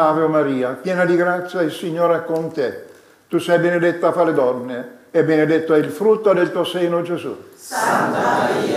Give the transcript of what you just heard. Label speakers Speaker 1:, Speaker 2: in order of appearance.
Speaker 1: Ave Maria, piena di grazia, il Signore è con te. Tu sei benedetta fra le donne e benedetto è il frutto del tuo seno, Gesù.
Speaker 2: Santa Maria,